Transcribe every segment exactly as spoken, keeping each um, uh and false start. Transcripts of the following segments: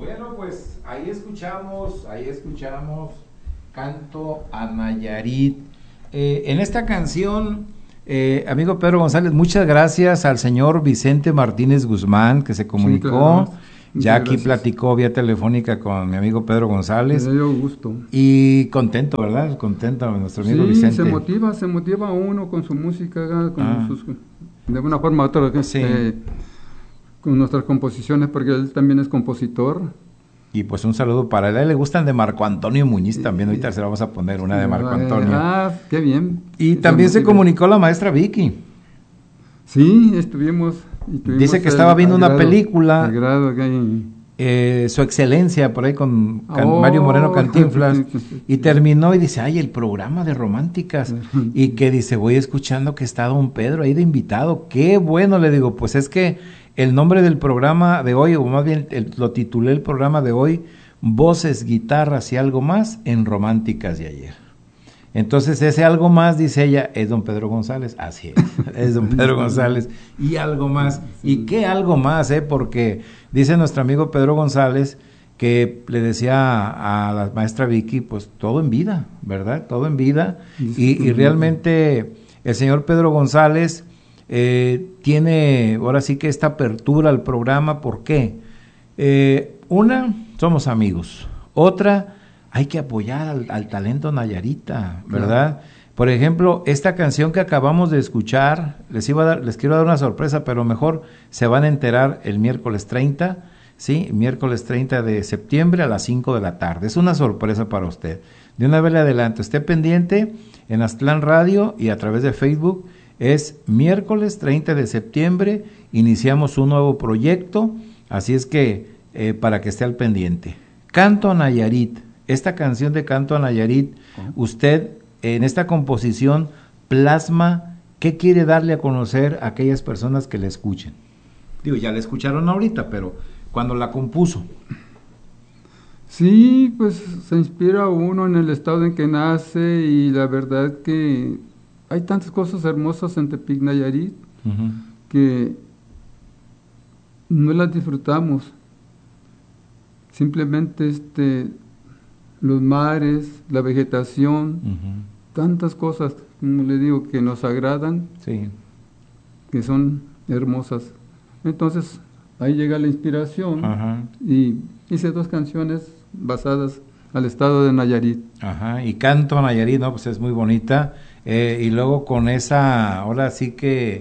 Bueno, pues ahí escuchamos, ahí escuchamos Canto a Nayarit. Eh, en esta canción, eh, amigo Pedro González, muchas gracias al señor Vicente Martínez Guzmán, que se comunicó, sí, claro. Ya aquí gracias. Platicó vía telefónica con mi amigo Pedro González. Me dio gusto. Y contento, ¿verdad? Contento nuestro amigo sí, Vicente. se motiva, se motiva uno con su música, con ah. sus, de una forma u otra, sí. eh, con nuestras composiciones, porque él también es compositor. Y pues un saludo para él. A él le gustan de Marco Antonio Muñiz también. Ahorita se la vamos a poner una de Marco Antonio. Ah, qué bien. Y también se comunicó la maestra Vicky. Sí, estuvimos. Dice que estaba viendo una película. El grado que hay. Eh, su excelencia por ahí con Can, oh, Mario Moreno Cantinflas. Y terminó y dice, ay, el programa de románticas. Y que dice, voy escuchando que está don Pedro ahí de invitado. Qué bueno, le digo, pues es que el nombre del programa de hoy, o más bien el, lo titulé el programa de hoy, Voces, Guitarras y Algo Más en Románticas de Ayer. Entonces ese algo más, dice ella, es don Pedro González. Así es, es don Pedro González. Y algo más. ¿Y qué algo más? Eh? Porque dice nuestro amigo Pedro González que le decía a la maestra Vicky, pues todo en vida, ¿verdad? Todo en vida. Y, y realmente el señor Pedro González eh, tiene ahora sí que esta apertura al programa. ¿Por qué? Eh, una, somos amigos. Otra, hay que apoyar al, al talento nayarita, ¿verdad? Claro. Por ejemplo, esta canción que acabamos de escuchar, les iba a dar, les quiero dar una sorpresa, pero mejor se van a enterar el miércoles treinta, ¿sí? Miércoles treinta de septiembre a las cinco de la tarde. Es una sorpresa para usted. De una vez le adelanto, esté pendiente en Aztlán Radio y a través de Facebook. Es miércoles treinta de septiembre, iniciamos un nuevo proyecto, así es que eh, para que esté al pendiente. Canto a Nayarit. Esta canción de Canto a Nayarit, usted en esta composición plasma qué quiere darle a conocer a aquellas personas que le escuchen. Digo, ya la escucharon ahorita, pero cuando la compuso. Sí, pues se inspira uno en el estado en que nace y la verdad que hay tantas cosas hermosas en Tepic Nayarit uh-huh. que no las disfrutamos. Simplemente este los mares, la vegetación, uh-huh. tantas cosas, como le digo, que nos agradan, sí. que son hermosas. Entonces, ahí llega la inspiración uh-huh. y hice dos canciones basadas al estado de Nayarit. Ajá, y Canto a Nayarit, ¿no? Pues es muy bonita. Eh, y luego con esa, ahora sí que,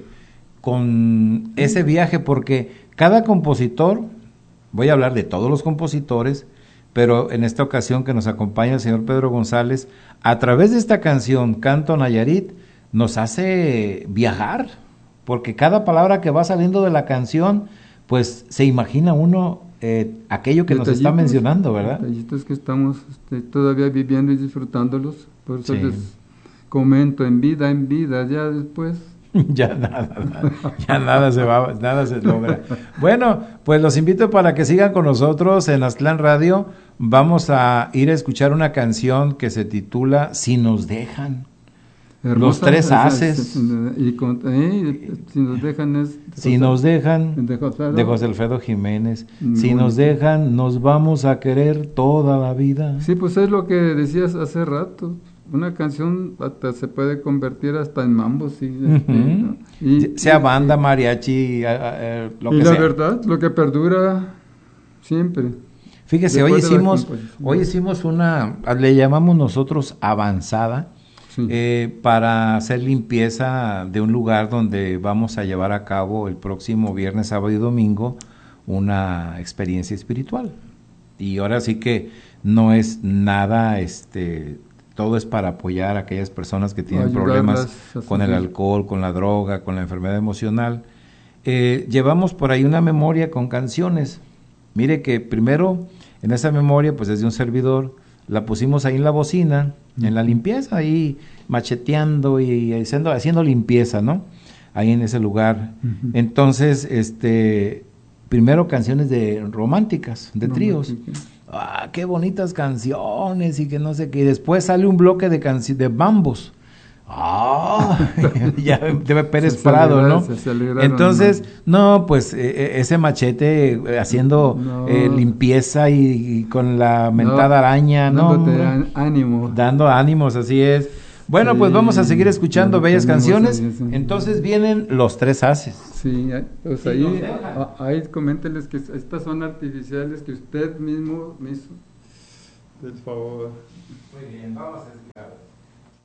con ese viaje, porque cada compositor, voy a hablar de todos los compositores, pero en esta ocasión que nos acompaña el señor Pedro González, a través de esta canción, Canto a Nayarit, nos hace viajar, porque cada palabra que va saliendo de la canción, pues se imagina uno eh, aquello que nos está mencionando, ¿verdad? Detallitos que estamos este, todavía viviendo y disfrutándolos, por eso sí. les comento, en vida, en vida, ya después... ya nada, nada, ya nada se va, nada se logra. Bueno, pues los invito para que sigan con nosotros en Aztlán Radio. Vamos a ir a escuchar una canción que se titula Si nos dejan. Hermosa, los tres haces. Y con, eh, si nos dejan es... Si José, nos dejan, de José, de José Alfredo Jiménez. Muy si nos dejan, nos vamos a querer toda la vida. Sí, pues es lo que decías hace rato. Una canción hasta se puede convertir hasta en mambo, sí. Uh-huh. Este, ¿no? y, sea y, banda, mariachi, uh, uh, lo y que la sea. verdad, lo que perdura siempre. Fíjese, hoy hicimos, hoy hicimos una, le llamamos nosotros avanzada, sí. eh, para hacer limpieza de un lugar donde vamos a llevar a cabo el próximo viernes, sábado y domingo una experiencia espiritual. Y ahora sí que no es nada, este... todo es para apoyar a aquellas personas que tienen problemas con el alcohol, con la droga, con la enfermedad emocional. Eh, llevamos por ahí una memoria con canciones. Mire que primero, en esa memoria, pues desde un servidor, la pusimos ahí en la bocina, en la limpieza, ahí macheteando y haciendo, haciendo limpieza, ¿no? Ahí en ese lugar. Uh-huh. Entonces, este, primero canciones de románticas, de tríos. Romántica. Ah, qué bonitas canciones y que no sé qué. Y después sale un bloque de canci- de bambos. Ah, ya de Pérez Se Prado, alegra- ¿no? se- se alegraron, Entonces, ¿no? no, pues eh, ese machete eh, haciendo No. eh, limpieza y, y con la mentada No, araña, ¿no? dándote hombre? án- ánimo. Dando ánimos, así es. Bueno, Sí, pues vamos a seguir escuchando nos bellas mantenemos canciones. ahí, sí. Entonces vienen los tres haces. Sí, ahí- pues Sí, ahí, nos deja. a- ahí coméntenles que estas son artificiales que usted mismo me hizo. Del favor. Muy bien, vamos a escuchar.